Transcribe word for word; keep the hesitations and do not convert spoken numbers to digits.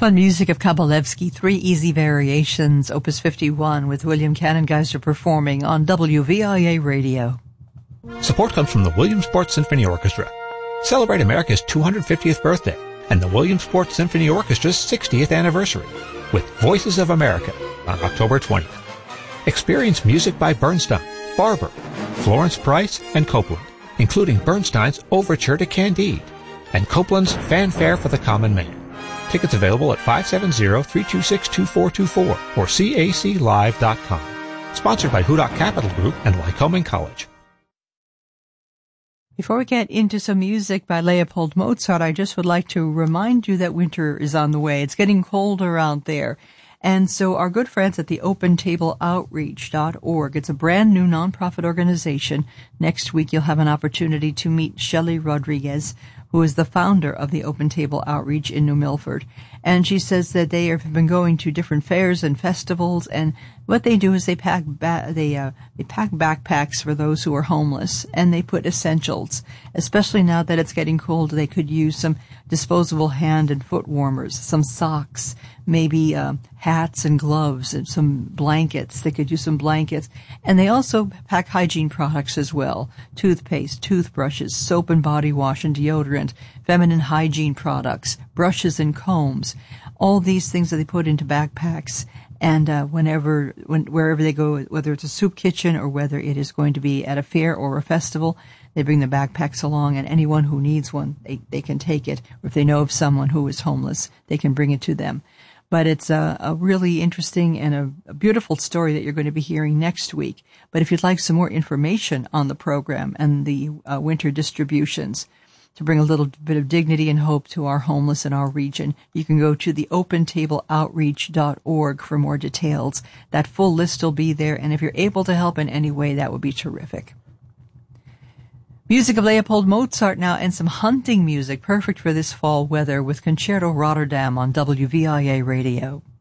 Fun music of Kabalevsky, Three Easy Variations, Opus fifty-one, with William Cannongeiser performing on W V I A Radio. Support comes from the Williamsport Symphony Orchestra. Celebrate America's two hundred fiftieth birthday and the Williamsport Symphony Orchestra's sixtieth anniversary with Voices of America on October twentieth. Experience music by Bernstein, Barber, Florence Price, and Copland, including Bernstein's Overture to Candide and Copland's Fanfare for the Common Man. Tickets available at five seven zero, three two six, two four two four or C A C live dot com. Sponsored by Hudak Capital Group and Lycoming College. Before we get into some music by Leopold Mozart, I just would like to remind you that winter is on the way. It's getting colder out there. And so our good friends at the open table outreach dot org, it's a brand new nonprofit organization. Next week you'll have an opportunity to meet Shelley Rodriguez, who is the founder of the Open Table Outreach in New Milford. And she says that they have been going to different fairs and festivals, and what they do is they pack ba- they uh, they pack backpacks for those who are homeless, and they put essentials. Especially now that it's getting cold, they could use some disposable hand and foot warmers, some socks, maybe uh, hats and gloves, and some blankets. They could use some blankets. And they also pack hygiene products as well: toothpaste, toothbrushes, soap and body wash and deodorant, feminine hygiene products, brushes and combs, all these things that they put into backpacks. And uh, whenever, when, wherever they go, whether it's a soup kitchen or whether it is going to be at a fair or a festival, they bring the backpacks along, and anyone who needs one, they, they can take it. Or if they know of someone who is homeless, they can bring it to them. But it's a, a really interesting and a, a beautiful story that you're going to be hearing next week. But if you'd like some more information on the program and the uh, winter distributions, to bring a little bit of dignity and hope to our homeless in our region, you can go to the open table outreach dot org for more details. That full list will be there, and if you're able to help in any way, that would be terrific. Music of Leopold Mozart now, and some hunting music, perfect for this fall weather, with Concerto Rotterdam on W V I A Radio.